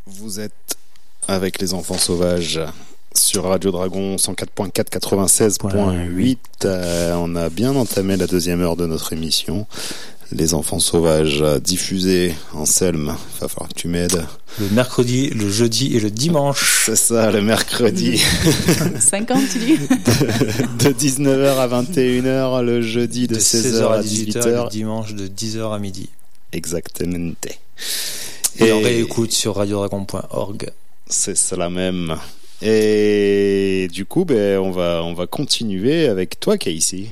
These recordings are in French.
Vous êtes avec les enfants sauvages sur Radio Dragon 104.4 96.8. On a bien entamé la deuxième heure de notre émission. Les enfants sauvages diffusés en Selm. Il va falloir que tu m'aides. Le mercredi, le jeudi et le dimanche. C'est ça, le mercredi. 50, tu dis de 19h à 21h, le jeudi de 16h à 18h. Le dimanche de 10h à midi. Exactement. Et on réécoute sur radiodragon.org. C'est cela même. Et du coup, on va continuer avec toi, Casey.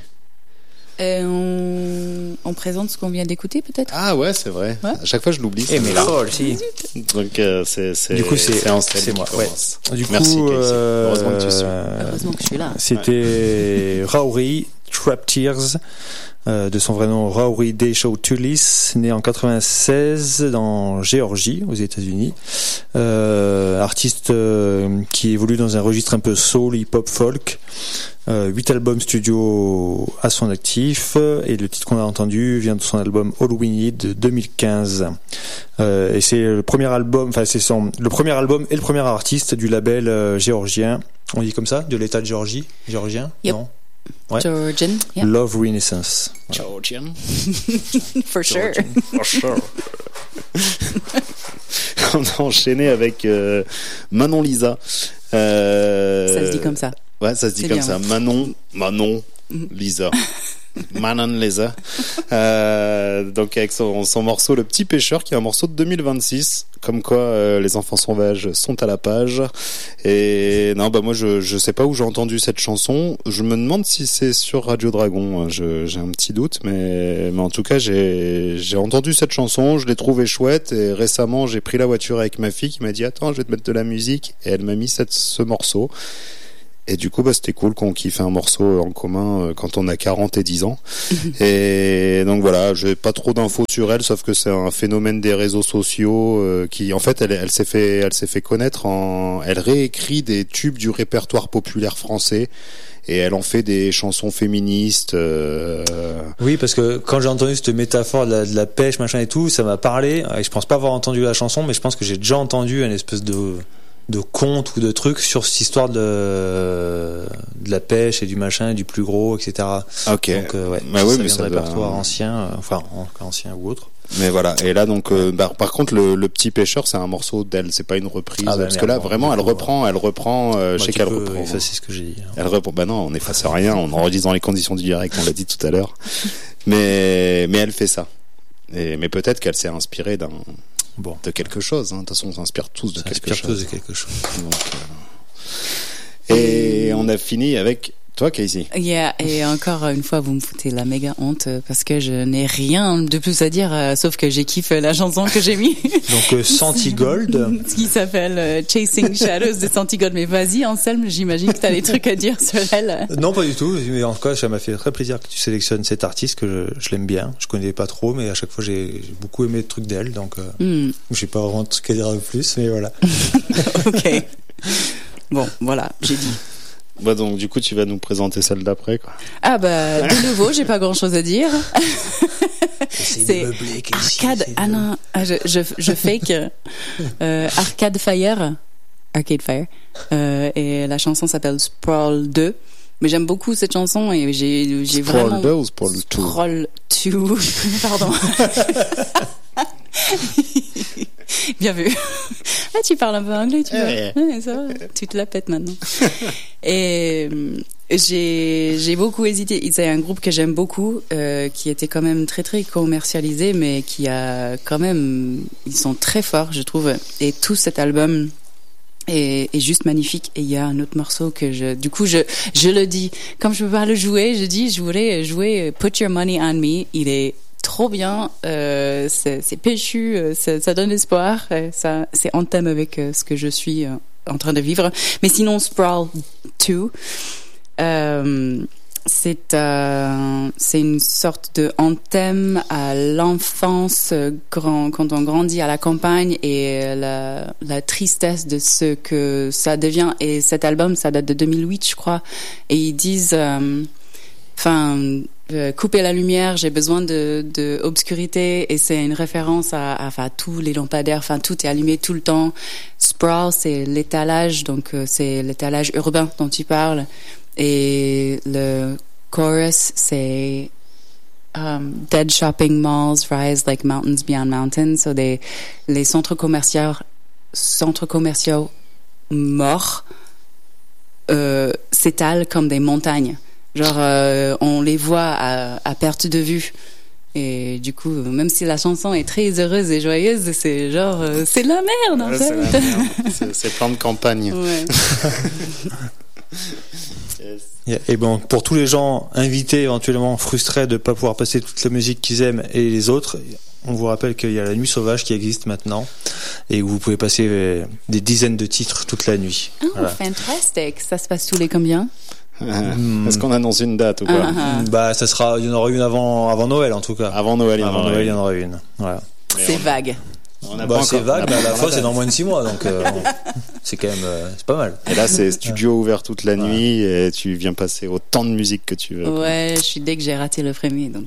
On présente ce qu'on vient d'écouter, peut-être. Ah ouais, c'est vrai. Ouais. À chaque fois, je l'oublie. Et mais là, aussi. Donc c'est. Du coup, c'est moi. Ouais. Du coup, merci, Casey. Heureusement que tu suis. Heureusement que je suis là. C'était Rauri Trap Tears. De son vrai nom Rauri Desho Tulis, né en 96 dans Géorgie, aux États-Unis. Artiste qui évolue dans un registre un peu soul, hip-hop, folk. 8 albums studio à son actif, et le titre qu'on a entendu vient de son album All We Need de 2015. Et c'est le premier album, enfin c'est le premier album et le premier artiste du label géorgien. On dit comme ça, de l'État de Géorgie, géorgien, yep. Non? Ouais. Georgian, yeah. Love Renaissance. Georgian. For sure. For sure. On a enchaîné avec Manon Lisa. Ça se dit comme ça. Ouais, ça se dit comme bien, ça. Ouais. Manon Lisa. Manon Lisa. Donc avec son morceau Le Petit Pêcheur, qui est un morceau de 2026. Comme quoi les enfants sauvages sont à la page. Et non, moi je sais pas où j'ai entendu cette chanson. Je me demande si c'est sur Radio Dragon. J'ai un petit doute, mais en tout cas j'ai entendu cette chanson, je l'ai trouvée chouette, et récemment j'ai pris la voiture avec ma fille qui m'a dit attends, je vais te mettre de la musique, et elle m'a mis ce morceau. Et du coup, c'était cool qu'on kiffe un morceau en commun quand on a 40 et 10 ans. Et donc voilà, j'ai pas trop d'infos sur elle, sauf que c'est un phénomène des réseaux sociaux qui, en fait, elle s'est fait connaître elle réécrit des tubes du répertoire populaire français. Et elle en fait des chansons féministes. Oui, parce que quand j'ai entendu cette métaphore de la pêche, machin et tout, ça m'a parlé. Et je pense pas avoir entendu la chanson, mais je pense que j'ai déjà entendu une espèce de contes ou de trucs sur cette histoire de la pêche et du machin et du plus gros, etc. Ok. Donc ouais, bah oui, mais ça vient de répertoire ancien, ancien ou autre. Mais voilà. Et là donc, par contre, le Petit Pêcheur, c'est un morceau d'elle, c'est pas une reprise. Parce que là, vraiment, elle reprend. Je sais qu'elle reprend. C'est ce que j'ai dit. Elle reprend. Bah non, on n'efface rien. On enregistre dans les conditions du direct. On l'a dit tout à l'heure. Mais elle fait ça. Mais peut-être qu'elle s'est inspirée de quelque chose. De toute façon, on s'inspire tous de quelque chose. Donc, et on a fini avec toi, Casey. Yeah, et encore une fois, vous me foutez la méga honte parce que je n'ai rien de plus à dire, sauf que j'ai kiffé la chanson que j'ai mis. Donc Santigold. Ce qui s'appelle Chasing Shadows de Santigold. Mais vas-y, Anselme, j'imagine que t'as des trucs à dire sur elle. Non, pas du tout. Mais en tout cas, ça m'a fait très plaisir que tu sélectionnes cet artiste, que je l'aime bien. Je connais pas trop, mais à chaque fois, j'ai beaucoup aimé le truc d'elle. Donc, je sais pas vraiment ce qu'à dire de plus, mais voilà. Ok. Bon, voilà, j'ai dit. Bah donc du coup tu vas nous présenter celle d'après, quoi. Ah bah de nouveau j'ai pas grand chose à dire. C'est Arcade. Ah non, je fake Arcade Fire. Et la chanson s'appelle Sprawl 2. Mais j'aime beaucoup cette chanson et j'ai vraiment. Sprawl 2 ou Sprawl 2? Sprawl 2. Pardon. Bien vu. Ah, tu parles un peu anglais, tu vois. Ouais, ça va. Tu te la pètes maintenant. Et j'ai beaucoup hésité. C'est un groupe que j'aime beaucoup, qui était quand même très très commercialisé, mais qui a quand même, ils sont très forts, je trouve. Et tout cet album est juste magnifique. Et il y a un autre morceau que du coup je le dis, comme je peux pas le jouer, je voulais jouer Put Your Money on Me. Il est trop bien, c'est péchu, ça donne espoir, c'est en thème avec ce que je suis en train de vivre. Mais sinon, Sprawl 2, c'est une sorte de anthème à l'enfance quand on grandit à la campagne et la tristesse de ce que ça devient. Et cet album, ça date de 2008, je crois. Et ils disent, couper la lumière, j'ai besoin de obscurité, et c'est une référence à tous les lampadaires, enfin tout est allumé tout le temps. Sprawl, c'est l'étalage, donc c'est l'étalage urbain dont tu parles, et le chorus, c'est dead shopping malls rise like mountains beyond mountains. So les centres commerciaux morts s'étalent comme des montagnes. Genre, on les voit à perte de vue. Et du coup, même si la chanson est très heureuse et joyeuse, c'est genre, c'est la merde, en fait. C'est la merde. C'est plan de campagne. Ouais. Yes. Et bon, pour tous les gens invités, éventuellement frustrés de ne pas pouvoir passer toute la musique qu'ils aiment et les autres, on vous rappelle qu'il y a la Nuit Sauvage qui existe maintenant et où vous pouvez passer des dizaines de titres toute la nuit. Oh, voilà. Fantastique. Ça se passe tous les combien? Est-ce qu'on annonce une date ou quoi? Bah, il y en aura une avant Noël en tout cas. Avant Noël, il y en aura une. Voilà. C'est vague. C'est vague, mais à la fois c'est dans moins de 6 mois, donc c'est quand même c'est pas mal. Et là c'est studio ouvert toute la nuit et tu viens passer autant de musique que tu veux. Ouais, je suis dès que j'ai raté le premier, donc.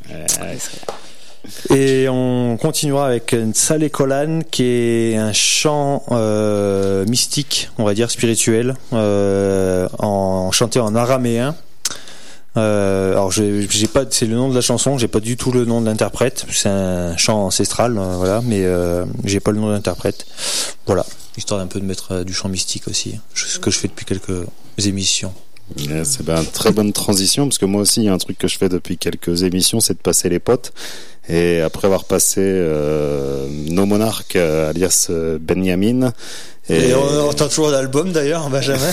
Et on continuera avec Saleh Kolan, qui est un chant mystique, on va dire spirituel, chanté en araméen. Alors j'ai pas, c'est le nom de la chanson, j'ai pas du tout le nom de l'interprète. C'est un chant ancestral, voilà, mais j'ai pas le nom de l'interprète. Voilà, histoire d'un peu de mettre du chant mystique aussi, ce que je fais depuis quelques émissions. C'est une très bonne transition, parce que moi aussi il y a un truc que je fais depuis quelques émissions, c'est de passer les potes. Et après avoir passé No Monarch alias Benjamin, et on entend toujours l'album d'ailleurs, Benjamin.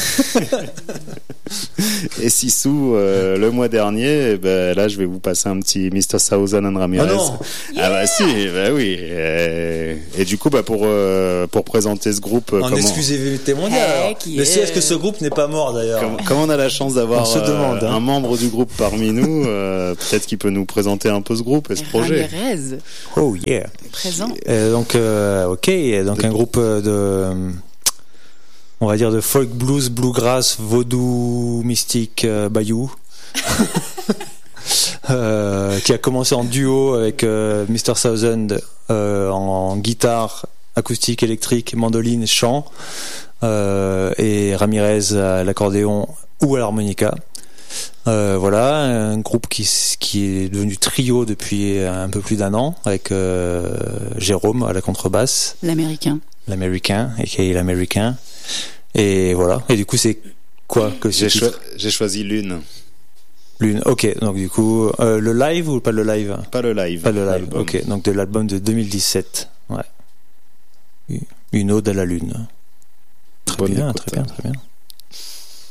Et Sissou le mois dernier, là je vais vous passer un petit Mr. Thousand and Ramirez. Ah non. Ah bah si, bah oui. Et du coup pour présenter ce groupe, en exclusivité mondiale. Mais est-ce que ce groupe n'est pas mort d'ailleurs? Comme on a la chance d'avoir un membre du groupe parmi nous, peut-être qu'il peut nous présenter un peu ce groupe et ce projet. Ramirez. Oh yeah. Présent. Donc un groupe on va dire de folk blues, bluegrass, vaudou, mystique, bayou, qui a commencé en duo avec Mr. Thousand en guitare acoustique, électrique, mandoline, chant, et Ramirez à l'accordéon ou à l'harmonica. Voilà, un groupe qui est devenu trio depuis un peu plus d'1 an, avec Jérôme à la contrebasse. L'américain, aka l'américain. Et voilà. Et du coup, c'est quoi que j'ai choisi Lune. Ok. Donc du coup, le live ou pas le live? Pas le live. Ok. Donc de l'album de 2017. Ouais. Une ode à la Lune. Très bien.